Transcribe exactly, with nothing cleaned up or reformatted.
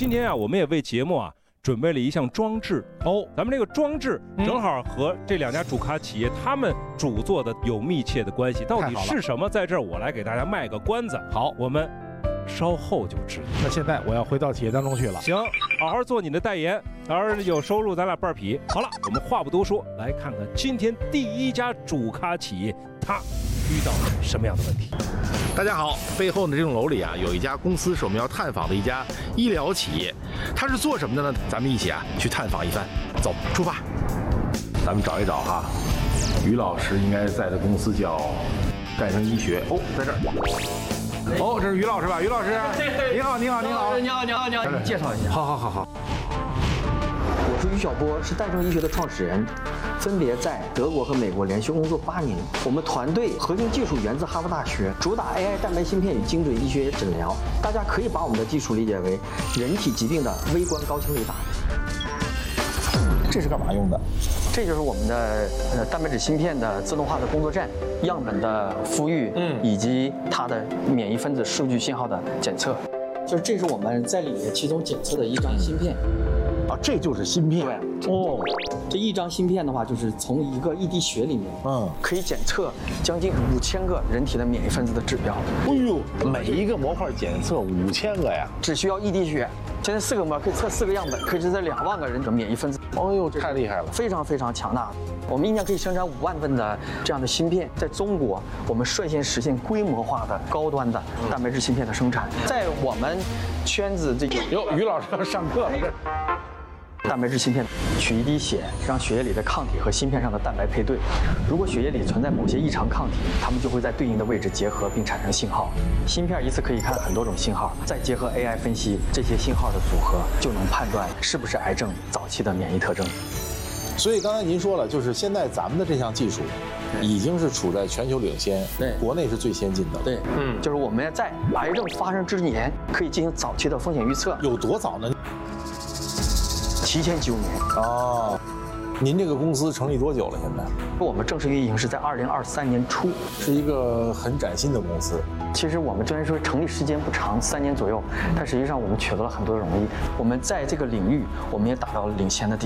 今天啊，我们也为节目啊准备了一项装置哦。咱们这个装置正好和这两家主咖企业他们主做的有密切的关系。到底是什么？在这儿我来给大家卖个关子。好，我们稍后就知道。 那现在我要回到企业当中去了。 行，好好做你的代言，到时候有收入咱俩半匹。好了，我们话不多说，来看看今天第一家主咖企业它遇到了什么样的问题。 大家好，背后的这栋楼里啊，有一家公司是我们要探访的一家医疗企业，它是做什么的呢？咱们一起啊去探访一番。走，出发。咱们找一找哈，于老师应该在的公司叫诞生医学。哦，在这儿。哦，这是于老师吧？于老师，你好，你好，你好， 你好，你好，你好，你介绍一下。 好好好好。 我是于晓波，是诞生医学的创始人，分别在德国和美国连续工作八年。我们团队核心技术源自哈佛大学，主打 A I 蛋白芯片与精准医学诊疗。大家可以把我们的技术理解为人体疾病的微观高清雷达。 这是干嘛用的？ 这就是我们的呃蛋白质芯片的自动化的工作站，样本的孵育，嗯，以及它的免疫分子数据信号的检测。就是这是我们在里面其中检测的一张芯片。 啊，这就是芯片。 对，哦，这一张芯片的话，就是从一个一滴血里面，嗯，可以检测将近五千个人体的免疫分子的指标。 哎呦，每一个模块检测五千个呀， 只需要一滴血。现在四个模可以测四个样本，可以测两万个人的免疫分子。 哦呦，太厉害了， 非常非常强大。我们一年可以生产五万份的这样的芯片，在中国，我们率先实现规模化的高端的蛋白质芯片的生产。在我们圈子这个， 哟，于老师要上课了。 蛋白质芯片取一滴血，让血液里的抗体和芯片上的蛋白配对。如果血液里存在某些异常抗体，它们就会在对应的位置结合并产生信号。芯片一次可以看很多种信号，再结合 A I 分析这些信号的组合，就能判断是不是癌症早期的免疫特征。 所以刚才您说了，就是现在咱们的这项技术已经是处在全球领先， 对， 国内是最先进的。 对，嗯，就是我们在癌症发生之前可以进行早期的风险预测。 有多早呢？ 提前九年哦，您这个公司成立多久了？现在我们正式运营是在二零二三年初， 是一个很崭新的公司。 其实我们虽然说成立时间不长，三年左右，但实际上我们取得了很多荣誉。我们在这个领域，我们也达到了领先的地